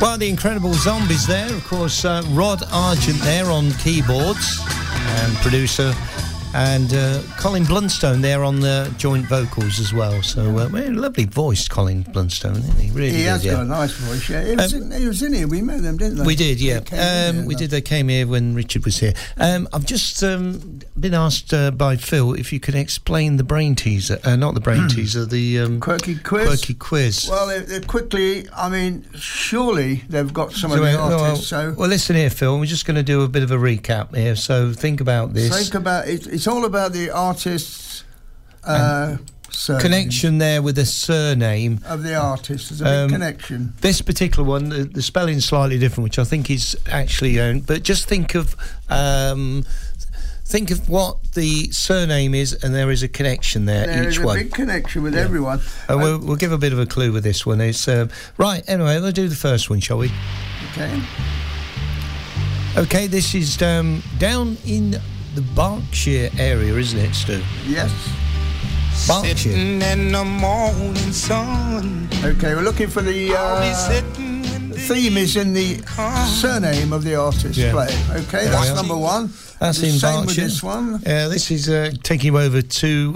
Well, the Incredible Zombies there, of course, Rod Argent there on keyboards and producer, and Colin Blunstone there on the joint vocals as well. So, lovely voice, Colin Blunstone, isn't he? Really he has yeah. got a nice voice, yeah. He was in here, we met them, didn't they? We did, yeah. They came here when Richard was here. I've just been asked by Phil if you could explain the brain teaser, not the brain teaser, the Quirky Quiz. Quirky Quiz. Well, quickly, I mean, surely they've got some of the artists. Well, listen here, Phil. We're just going to do a bit of a recap here. So think about this. Think about it. It's all about the artist's connection there with the surname of the artist. There's a big connection. This particular one, the spelling's slightly different, which I think is actually owned. But just think of what the surname is, and there is a connection there. There each is a one. big connection with everyone. We'll give a bit of a clue with this one. It's right. Anyway, let's do the first one, shall we? Okay. This is down in the Berkshire area, isn't it, Stu? Yes. Berkshire. Sitting in the morning sun. Okay, we're looking for the theme is in the surname of the artist. Yeah. Okay, that's number one. That's in Same Berkshire. with this one. This is taking you over to